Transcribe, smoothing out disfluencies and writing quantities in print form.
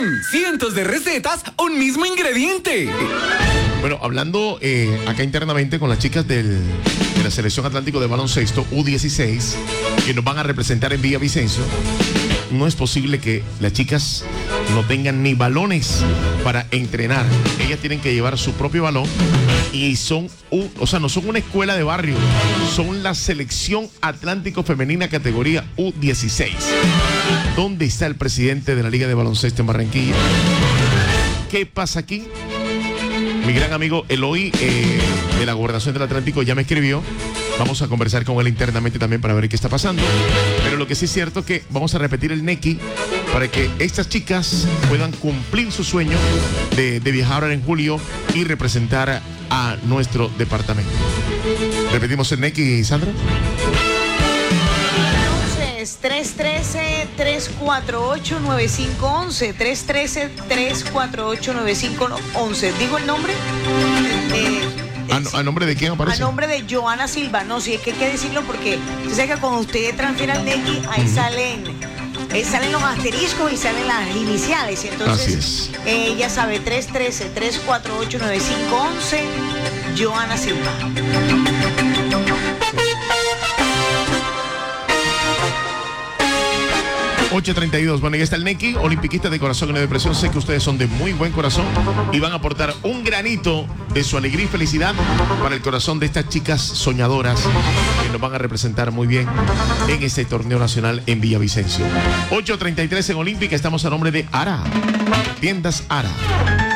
sazón. Cientos de recetas, un mismo ingrediente. Bueno, hablando acá internamente con las chicas de la Selección Atlántico de Baloncesto U16, que nos van a representar en Villavicencio, no es posible que las chicas no tengan ni balones para entrenar. Ellas tienen que llevar su propio balón y no son una escuela de barrio, son la Selección Atlántico Femenina categoría U16. ¿Dónde está el presidente de la Liga de Baloncesto en Barranquilla? ¿Qué pasa aquí? Mi gran amigo Eloy de la Gobernación del Atlántico ya me escribió. Vamos a conversar con él internamente también para ver qué está pasando. Pero lo que sí es cierto es que vamos a repetir el NECI para que estas chicas puedan cumplir su sueño de viajar ahora en julio y representar a nuestro departamento. ¿Repetimos el NECI, Sandra? 313-348-9511. 313-348-9511. ¿Digo el nombre? ¿A nombre de quién aparece? A nombre de Joana Silva. No, sí, es que hay que decirlo porque usted sabe que cuando usted transfiere al NECI, ahí salen los asteriscos y salen las iniciales. Entonces, así es. Ella sabe, 313-348-9511, Joana Silva. 8:32. Bueno, ahí está el NECI, olimpiquista de corazón y de depresión. Sé que ustedes son de muy buen corazón y van a aportar un granito de su alegría y felicidad para el corazón de estas chicas soñadoras que nos van a representar muy bien en este torneo nacional en Villavicencio. 8:33 en Olímpica. Estamos a nombre de Ara. Tiendas Ara.